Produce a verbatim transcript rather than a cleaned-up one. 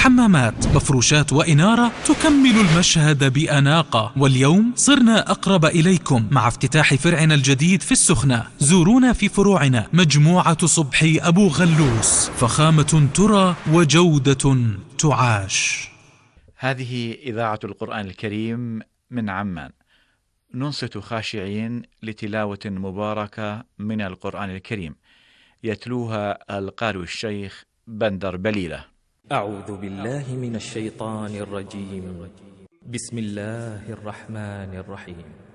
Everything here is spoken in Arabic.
حمامات، مفروشات وإنارة تكمل المشهد بأناقة. واليوم صرنا أقرب إليكم مع افتتاح فرعنا الجديد في السخنة. زورونا في فروعنا مجموعة صبحي أبو غلوس، فخامة ترى وجودة تعاش. هذه إذاعة القرآن الكريم من عمان، ننصت خاشعين لتلاوة مباركة من القرآن الكريم، يتلوها القارئ الشيخ بندر بليلة. أعوذ بالله من الشيطان الرجيم. بسم الله الرحمن الرحيم.